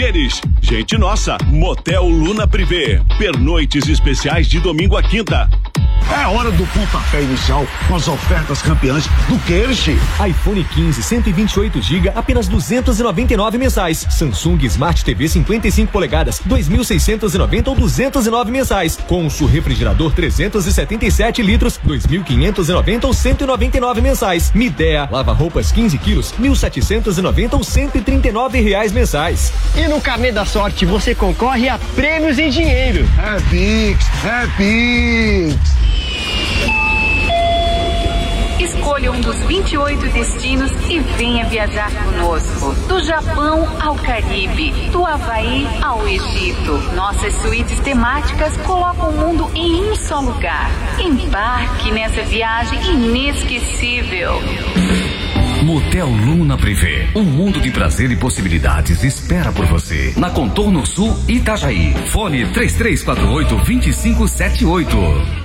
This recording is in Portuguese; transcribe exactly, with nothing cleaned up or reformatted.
Prazeres. Gente nossa, Motel Luna Privé. Pernoites especiais de domingo a quinta. É hora do pontapé inicial com as ofertas campeãs do Kersh. iPhone quinze, cento e vinte e oito gigabytes, apenas duzentos e noventa e nove mensais. Samsung Smart T V cinquenta e cinco polegadas, dois mil seiscentos e noventa ou duzentos e nove mensais. Consul refrigerador trezentos e setenta e sete litros, dois mil quinhentos e noventa ou cento e noventa e nove mensais. Midea lava-roupas quinze quilos, mil setecentos e noventa ou cento e trinta e nove reais mensais. E no Carnê da Sorte você concorre a prêmios em dinheiro. É Pix, é Pix. Escolha um dos vinte e oito destinos e venha viajar conosco. Do Japão ao Caribe, do Havaí ao Egito. Nossas suítes temáticas colocam o mundo em um só lugar. Embarque nessa viagem inesquecível. Motel Luna Privé, um mundo de prazer e possibilidades espera por você. Na Contorno Sul, Itajaí. Fone três três quatro oito, dois cinco sete oito.